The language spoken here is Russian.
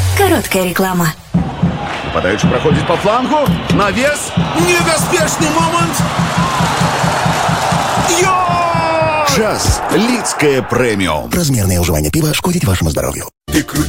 Короткая реклама. Нападающий проходит по флангу. Навес. Небезпечный момент. Час Лидское премиум. Размерное уживание пива шкодить вашему здоровью. Ты крути.